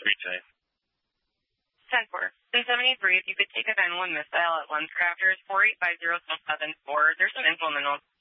Reach 10-4. 1073, if you could take a 911 missile at Lenscrafters, 4850 South 74. There's some info in the notes